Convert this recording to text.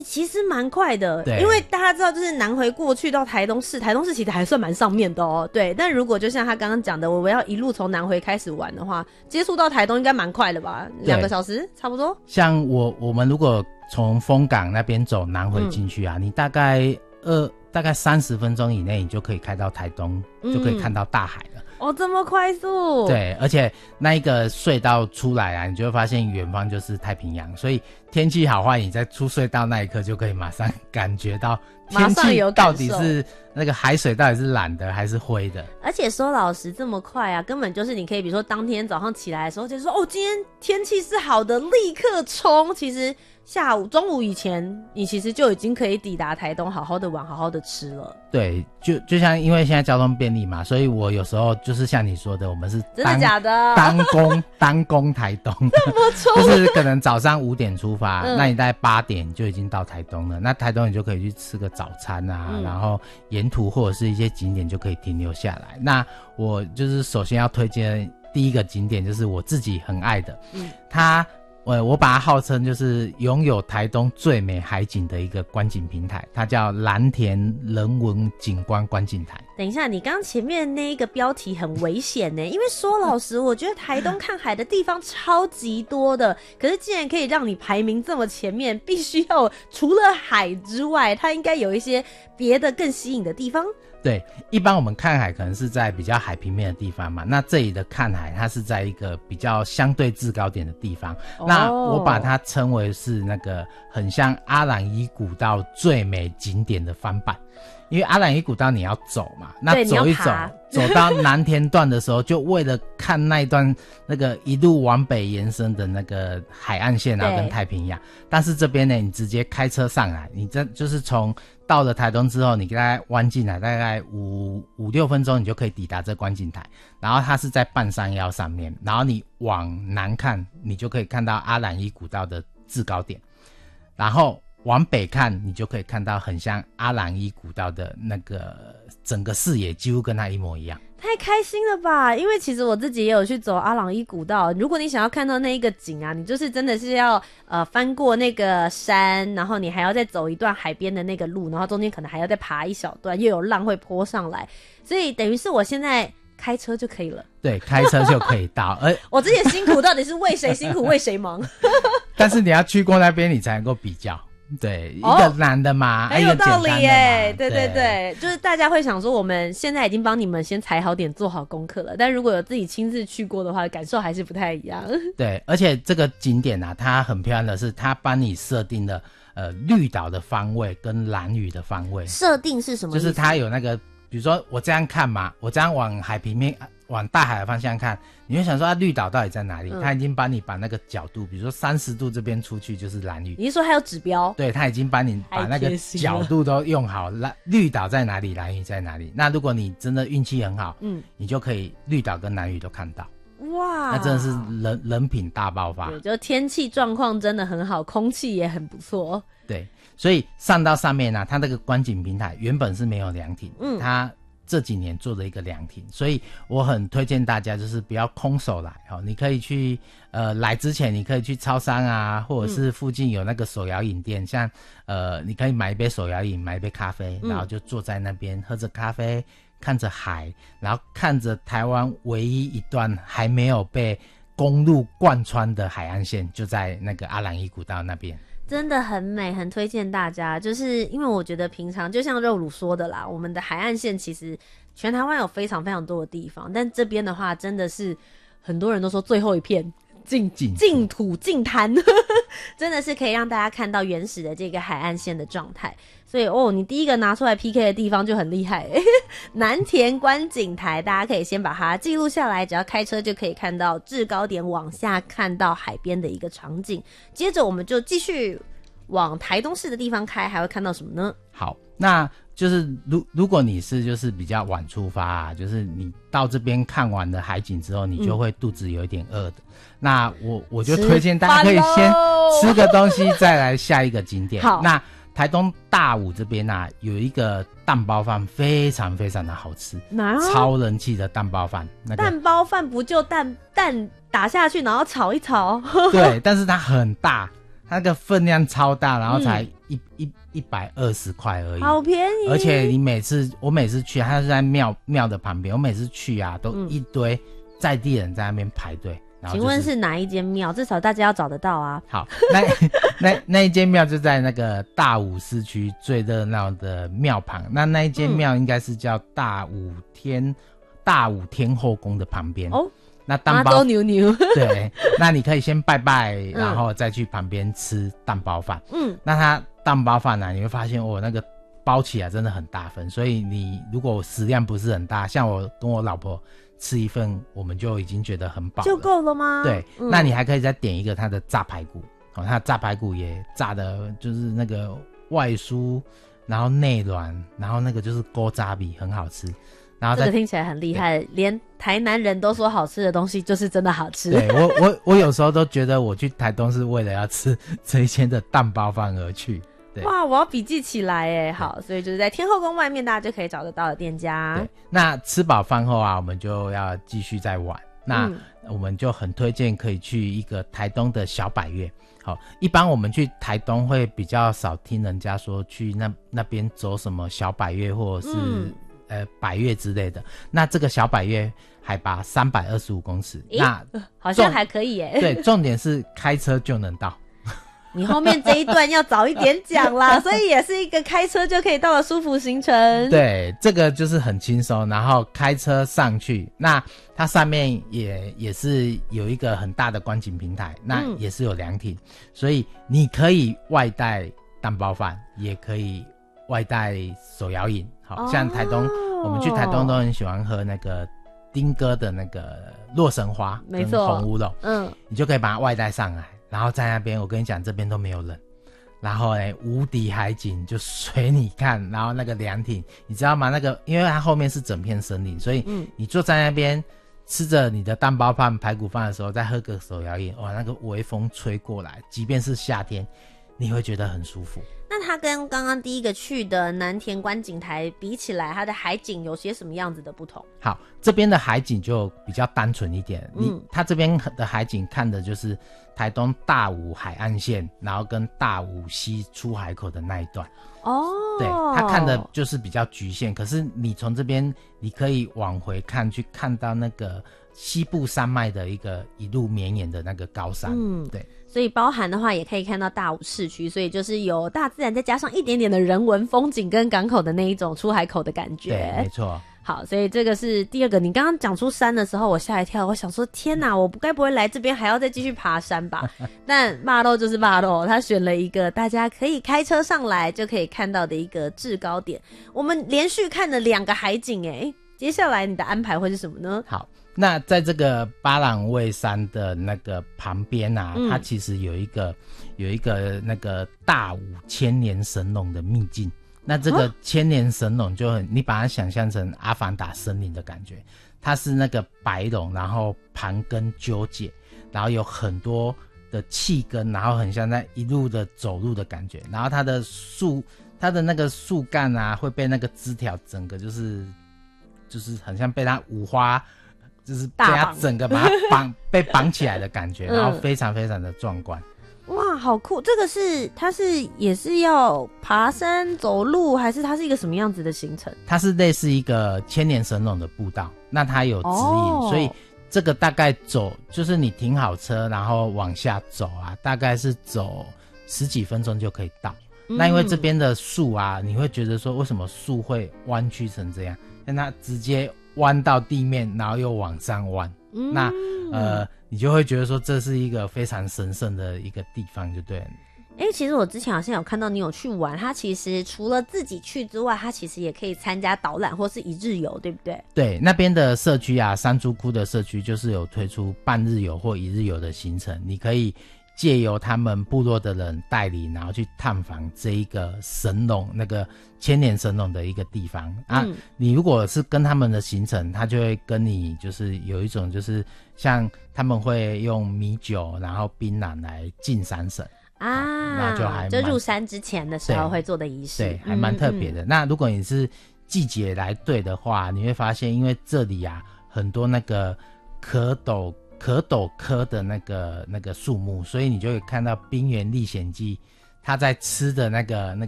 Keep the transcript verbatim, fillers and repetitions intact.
其实蛮快的， 对， 因为大家知道，就是南回过去到台东市，台东市其实还算蛮上面的哦。对，但如果就像他刚刚讲的，我们要一路从南回开始玩的话，接触到台东应该蛮快的吧？两个小时差不多。像我我们如果从丰港那边走南回进去啊，嗯、你大概二大概三十分钟以内，你就可以开到台东，嗯、就可以看到大海了。 哦，这么快速？ 对，而且那一个隧道出来啊，你就会发现远方就是太平洋，所以天气好坏，你在出隧道那一刻就可以马上感觉到天气到底是那个海水到底是蓝的还是灰的。 而且说老实这么快啊，根本就是你可以比如说当天早上起来的时候就说哦，今天天气是好的，立刻冲。其实下午中午以前你其实就已经可以抵达台东，好好的玩，好好的吃了。 对，就就像因为现在交通便利嘛，所以我有时候就是像你说的，我们是真的假的单攻单攻台东， 这么冲， 就是可能早上五点出发，嗯、那你大概八点就已经到台东了。那台东你就可以去吃个早餐啊，嗯、然后沿途或者是一些景点就可以停留下来。那我就是首先要推荐第一个景点，就是我自己很爱的，嗯，它。我我把它号称就是拥有台东最美海景的一个观景平台，它叫蓝田人文景观观景台。 等一下，你刚刚前面那一个标题很危险呢，因为说老实，我觉得台东看海的地方超级多的，可是既然可以让你排名这么前面，必须要除了海之外，它应该有一些别的更吸引的地方。 对，一般我们看海可能是在比较海平面的地方嘛，那这里的看海它是在一个比较相对制高点的地方，哦、那我把它称为是那个很像阿朗伊古道最美景点的翻版。因为阿朗伊古道你要走嘛，那走一走走到南田段的时候，就为了看那一段那个一路往北延伸的那个海岸线啊跟太平洋。但是这边呢，你直接开车上来，你这就是从到了台东之后，你大概弯进来大概五五六分钟，你就可以抵达这观景台。然后它是在半山腰上面，然后你往南看，你就可以看到阿朗伊古道的制高点，然后往北看，你就可以看到很像阿朗伊古道的那个整个视野几乎跟它一模一样。 太开心了吧！因为其实我自己也有去走阿朗伊古道，如果你想要看到那一个景啊，你就是真的是要呃翻过那个山，然后你还要再走一段海边的那个路，然后中间可能还要再爬一小段，又有浪会泼上来，所以等于是我现在开车就可以了。 对，开车就可以到。而我之前辛苦到底是为谁辛苦为谁忙？ 但是你要去过那边，你才能够比较。对，一个难的嘛， 很有道理耶。 对对对对，就是大家会想说，我们现在已经帮你们先踩好点，做好功课了。但如果有自己亲自去过的话，感受还是不太一样。 对，而且这个景点啊，它很漂亮的是，它帮你设定了呃绿岛的方位跟兰屿的方位。 设定是什么意思？ 就是它有那个，比如说我这样看嘛，我这样往海平面。往大海的方向看，你会想说它绿岛到底在哪里？它、嗯、已经帮你把那个角度，比如说三十度这边出去就是兰屿。 你是说还有指标？ 对，它已经帮你把那个角度都用好，绿岛在哪里，兰屿在哪里？那如果你真的运气很好，嗯，你就可以绿岛跟兰屿都看到。哇，那真的是人人品大爆发。 对，就天气状况真的很好，空气也很不错。 对，所以上到上面呢、啊，它那个观景平台原本是没有凉亭，嗯，它。这几年做了一个凉亭，所以我很推荐大家就是不要空手来哦，你可以去呃来之前你可以去超商啊，或者是附近有那个手摇饮店，嗯、像呃你可以买一杯手摇饮，买一杯咖啡，然后就坐在那边喝着咖啡，看着海，然后看着台湾唯一一段还没有被公路贯穿的海岸线，就在那个阿朗伊古道那边。 真的很美，很推荐大家。就是因为我觉得平常就像肉乳说的啦，我们的海岸线其实全台湾有非常非常多的地方，但这边的话真的是很多人都说最后一片净净土净滩，真的是可以让大家看到原始的这个海岸线的状态。所以哦，你第一个拿出来 P K 的地方就很厉害南田观景台，大家可以先把它记录下来，只要开车就可以看到制高点往下看到海边的一个场景。接着我们就继续往台东市的地方开，还会看到什么呢？ 好，那就是如如果你是就是比较晚出发啊，就是你到这边看完了海景之后，你就会肚子有一点饿的、嗯、那我我就推荐大家可以先吃个东西再来下一个景点。好，那台东大武这边啊，有一个蛋包饭非常非常的好吃，哪超人气的蛋包饭、那个、 蛋包饭不就蛋蛋打下去然后炒一炒对， 但是它很大，它那个分量超大，然后才一一一百二十块而已， 好便宜。 而且你每次我每次去，它是在庙庙的旁边，我每次去啊，都一堆在地人在那边排队。然后请问是哪一间庙？至少大家要找得到啊。 好，那那那一间庙就在那个大武市区最热闹的庙旁。那那一间庙应该是叫大武天、嗯、大武天后宫的旁边哦。那蛋包牛牛对，那你可以先拜拜，然后再去旁边吃蛋包饭。嗯，那它蛋包饭呢，你会发现哦，那个包起来真的很大份，所以你如果食量不是很大，像我跟我老婆吃一份，我们就已经觉得很饱了， 就够了吗？ 对、嗯，那你还可以再点一个它的炸排骨哦，它的炸排骨也炸的，就是那个外酥，然后内软，然后那个就是锅炸比很好吃。然后这个听起来很厉害，连台南人都说好吃的东西就是真的好吃。 对，我我我有时候都觉得我去台东是为了要吃这一间的蛋包饭而去。对， 哇，我要笔记起来耶。好，所以就是在天后宫外面大家就可以找得到的店家。 对，那吃饱饭后啊，我们就要继续再玩。那我们就很推荐可以去一个台东的小百岳。好，一般我们去台东会比较少听人家说去那那边走什么小百岳或者是、嗯呃，百岳之类的。那这个小百岳海拔三百二十五公尺，那好像还可以耶。 对，重点是开车就能到。 你后面这一段要早一点讲啦，所以也是一个开车就可以到的舒服行程。 对，这个就是很轻松，然后开车上去，那它上面也也是有一个很大的观景平台，那也是有凉亭、嗯，所以你可以外带蛋包饭，也可以外带手摇饮。好、哦、像台东，我们去台东都很喜欢喝那个丁哥的那个洛神花跟红乌龙，嗯，你就可以把它外带上来。然后在那边，我跟你讲，这边都没有人。然后呢，无敌海景就随你看。然后那个凉亭，你知道吗？那个，因为它后面是整片森林，所以你坐在那边吃着你的蛋包饭、排骨饭的时候，再喝个手摇饮，哇，那个微风吹过来，即便是夏天，你会觉得很舒服。 那它跟刚刚第一个去的南田观景台比起来，它的海景有些什么样子的不同？ 好，这边的海景就比较单纯一点。嗯，你它这边的海景看的就是台东大武海岸线，然后跟大武溪出海口的那一段。哦，对，它看的就是比较局限。可是你从这边，你可以往回看，去看到那个西部山脉的一个一路绵延的那个高山。嗯，对。 所以包含的话也可以看到大武市区，所以就是有大自然再加上一点点的人文风景跟港口的那一种出海口的感觉。 对，没错。 好，所以这个是第二个。你刚刚讲出山的时候我吓一跳，我想说天哪，我不该不会来这边还要再继续爬山吧？但马肉就是马肉，他选了一个大家可以开车上来就可以看到的一个制高点。我们连续看了两个海景耶，接下来你的安排会是什么呢？ 好，那在这个巴朗卫山的那个旁边啊、嗯、它其实有一个有一个那个大武千年神龙的秘境。那这个千年神龙就很，你把它想象成阿凡达森林的感觉，它是那个白龙，然后盘根纠结，然后有很多的气根，然后很像在一路的走路的感觉，然后它的树它的那个树干啊会被那个枝条整个就是就是很像被它五花就是被它整个把它绑被绑起来的感觉，然后非常非常的壮观。 哇，好酷！这个是它是也是要爬山走路，还是它是一个什么样子的行程？ 它是类似一个千年神龙的步道，那它有指引、哦、所以这个大概走就是你停好车然后往下走啊，大概是走十几分钟就可以到、嗯、那因为这边的树啊，你会觉得说为什么树会弯曲成这样，但它直接弯到地面然后又往上弯、嗯、那呃你就会觉得说这是一个非常神圣的一个地方就对了。 哎、欸，其实我之前好像有看到你有去玩，它其实除了自己去之外，它其实也可以参加导览或是一日游，对不对？ 对，那边的社区啊，山猪窟的社区就是有推出半日游或一日游的行程，你可以借由他们部落的人带领，然后去探访这一个神龙，那个千年神龙的一个地方、嗯、啊。你如果是跟他们的行程，他就会跟你就是有一种就是像他们会用米酒然后槟榔来敬山神啊，那就还就入山之前的时候会做的仪式， 对，还蛮特别的、嗯嗯。那如果你是季节来对的话，你会发现因为这里啊很多那个蝌蚪蝌蚪科的那个那个树木，所以你就会看到冰原历险记他在吃的那个那